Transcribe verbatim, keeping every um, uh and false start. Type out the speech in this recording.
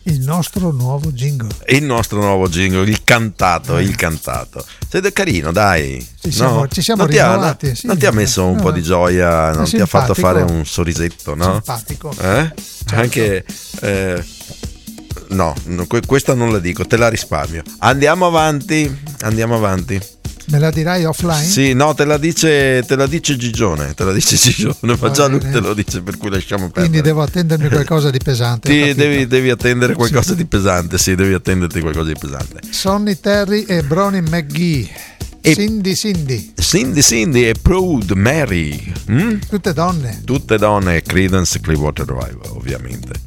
Il nostro nuovo jingle. Il nostro nuovo jingle, il cantato, eh. il cantato. Sei carino, dai. Ci siamo, no? ci siamo non ti rinnovati. Ha, sì, non ti ha messo un no, po' di gioia, non ti ha fatto fare un sorrisetto, no? Simpatico. Eh? Certo. Anche... Eh, no, questa non la dico, te la risparmio. Andiamo avanti, andiamo avanti. Me la dirai offline? Sì, no, te la dice, te la dice Gigione, te la dice Gigione, ma Va già bene. Lui te lo dice, per cui lasciamo perdere. Quindi devo attendermi qualcosa di pesante. Sì, devi, devi attendere qualcosa sì. di pesante, sì, devi attenderti qualcosa di pesante. Sonny Terry e Bronnie McGee. E Cindy Cindy. Cindy Cindy e Proud Mary. Mm? Tutte donne. Tutte donne, Creedence Clearwater Revival, ovviamente.